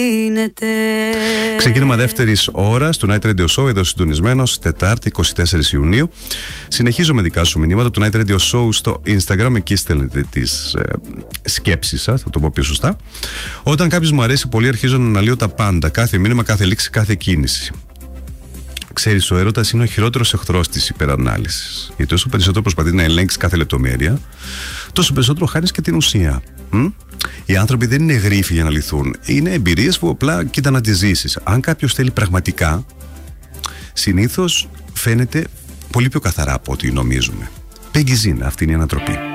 Ξεκίνημα δεύτερης ώρας του Night Radio Show, εδώ συντονισμένος, Τετάρτη 24 Ιουνίου. Συνεχίζω με δικά σου μηνύματα του Night Radio Show στο Instagram. Εκεί στέλνετε τις σκέψεις σας, θα το πω πιο σωστά. Όταν κάποιος μου αρέσει πολύ, αρχίζω να αναλύω τα πάντα, κάθε μήνυμα, κάθε λέξη, κάθε κίνηση. Ξέρεις, ο έρωτας είναι ο χειρότερος εχθρός της υπερανάλυσης. Γιατί όσο περισσότερο προσπαθεί να ελέγξει κάθε λεπτομέρεια, τόσο περισσότερο χάνεις και την ουσία. Οι άνθρωποι δεν είναι γρίφοι για να λυθούν. Είναι εμπειρίες που απλά κοίτα να τις ζήσεις. Αν κάποιος θέλει πραγματικά, συνήθως φαίνεται πολύ πιο καθαρά από ό,τι νομίζουμε. Πέγγι Ζίνα, αυτή είναι η ανατροπή.